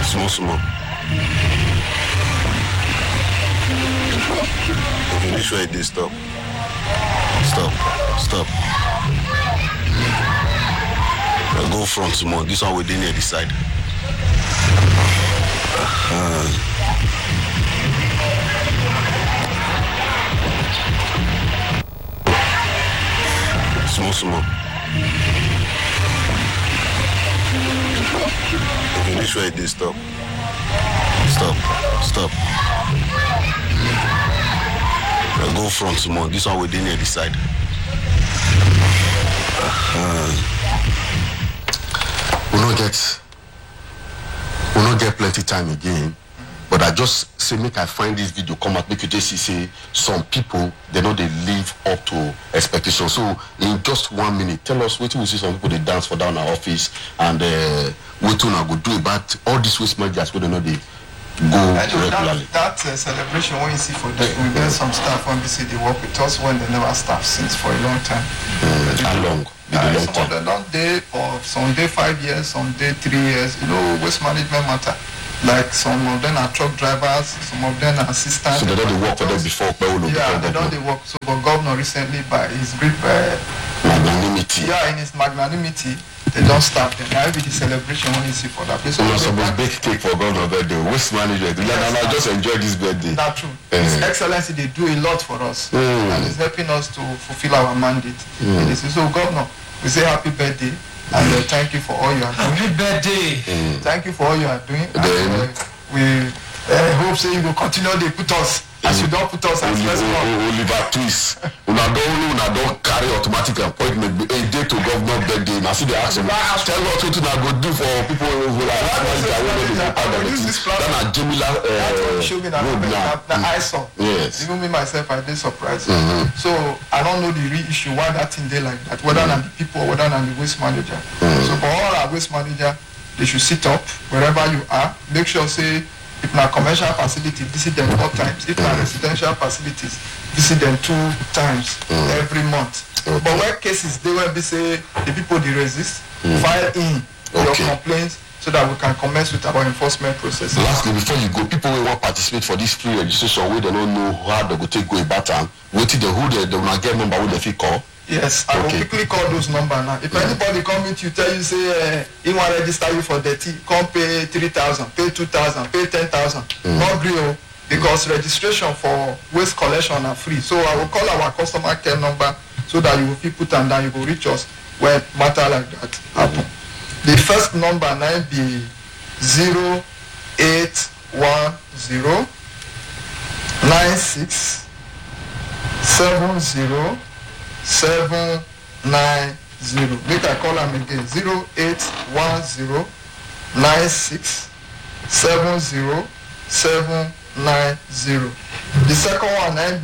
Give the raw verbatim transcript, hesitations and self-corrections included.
Small, small. Okay, this way it is. Stop. Stop. Stop. I'll go front small. This one within here, this side. Uh, small, small. Okay, this way it is. Stop. Stop. Stop. I'll go front small. This one within here, this side. Uh, we don't get we don't get plenty time again. But I just say make I find this video come out, make you just see say some people they know they live up to expectations. So in just one minute, tell us what we see some people they dance for down our office and uh, what we go do about all these waste managers who they know they go regularly. That, that uh, celebration when you see for them, we get some staff when we see they work with us when they never staff since for a long time. Mm, how long? Uh, long some time. of them don't day or some day five years, some day three years. You know, waste management matter. Like some of them are truck drivers, some of them are assistants. So they don't work for them before. Yeah, they don't they work. So, but governor recently, by his great uh, magnanimity. Yeah, in his magnanimity, they don't stop them. Now be the celebration when you see for that place. So, so some big cake for governor birthday. Waste management. Yes, and I just enjoy this birthday. That's true. Uh, His Excellency, they do a lot for us, mm. and it's helping us to fulfill our mandate. Mm. So, governor, we say happy birthday. And uh, thank you for all you are doing. Happy birthday! Mm. Thank you for all you are doing. And, uh, we uh, hope so you will continue to put us as mm. you don't put us as first one. Oliver Twist. Una don't una don't carry automatic appointment a day to governor birthday. Now see the action. Tell us what una go do for people who are not this plan. Jamila road now. I saw. Yes. Even me myself, I did surprise. Mm-hmm. So I don't know the real issue why that thing there like that. Whether mm-hmm. than the people, whether than the waste manager. Mm-hmm. So for all our waste manager, they should sit up wherever you are. Make sure say if na commercial facility, visit them four times. If na residential facilities, visit them two times mm. every month. Okay. But where cases they will be say the people they resist, mm. file in okay. your complaints so that we can commence with our enforcement process. Lastly, before you go, people will want to participate for this free registration where they don't know how they go take go about time. Wait till the who they they will get number who they fit call. Yes, I okay. will quickly call those numbers now. If yeah. anybody come meet you, tell you say uh, he want to register you for dirty, come pay three thousand, pay two thousand, pay ten thousand. Mm. Not real because mm. registration for waste collection are free. So I will call our customer care number so that you will feel put and then you will reach us when matter like that happen. Mm. The first number now be zero eight one zero nine six seven zero. seven nine zero. Make I call them again. Zero eight one zero nine six seven zero seven nine zero. The second one